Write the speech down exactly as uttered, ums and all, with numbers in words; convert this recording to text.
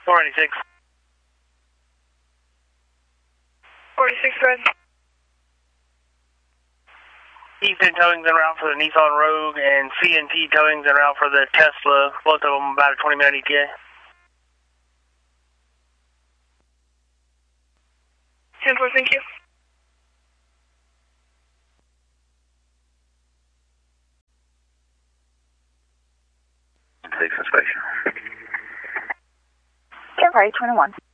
four eighty-six. forty-six, red. Ethan Towing's en route for the Nissan Rogue, and C and T Towing's en route for the Tesla. Both of them about a twenty minute E T A. ten four, thank you. Six inspection. February twenty-one.